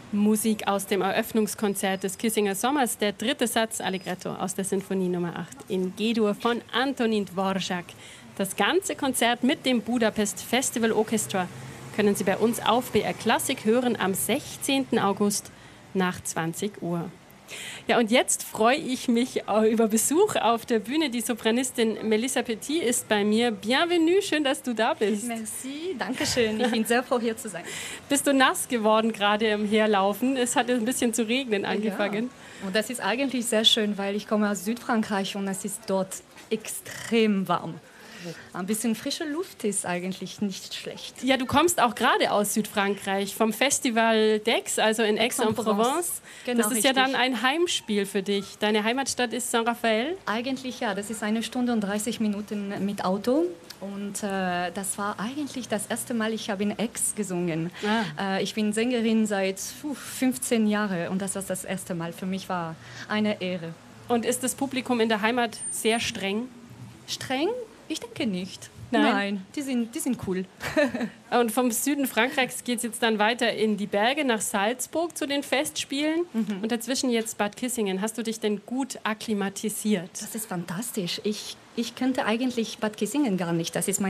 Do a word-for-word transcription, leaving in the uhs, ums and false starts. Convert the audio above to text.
Musik aus dem Eröffnungskonzert des Kissinger Sommers, der dritte Satz Allegretto aus der Sinfonie Nummer acht in G-Dur von Antonín Dvořák. Das ganze Konzert mit dem Budapest Festival Orchestra können Sie bei uns auf B R Klassik hören am sechzehnten August nach zwanzig Uhr. Ja, und jetzt freue ich mich über Besuch auf der Bühne. Die Sopranistin Melissa Petit ist bei mir. Bienvenue, schön, dass du da bist. Merci, danke schön. Ich bin sehr froh, hier zu sein. Bist du nass geworden gerade im Herlaufen? Es hat ein bisschen zu regnen angefangen. Ja. Und das ist eigentlich sehr schön, weil ich komme aus Südfrankreich und es ist dort extrem warm. Ein bisschen frische Luft ist eigentlich nicht schlecht. Ja, du kommst auch gerade aus Südfrankreich, vom Festival d'Aix, also in Aix-en-Provence. Genau, das ist richtig. Ja dann ein Heimspiel für dich. Deine Heimatstadt ist Saint-Raphaël? Eigentlich ja, das ist eine Stunde und dreißig Minuten mit Auto. Und äh, das war eigentlich das erste Mal, ich habe in Aix gesungen. Ah. Äh, ich bin Sängerin seit uh, fünfzehn Jahren und das war das erste Mal. Für mich war eine Ehre. Und ist das Publikum in der Heimat sehr streng? Streng? Ich denke nicht. Nein, Nein die, sind, die sind cool. Und vom Süden Frankreichs geht es jetzt dann weiter in die Berge nach Salzburg zu den Festspielen. Mhm. Und dazwischen jetzt Bad Kissingen. Hast du dich denn gut akklimatisiert? Das ist fantastisch. Ich, ich könnte eigentlich Bad Kissingen gar nicht. Das ist mein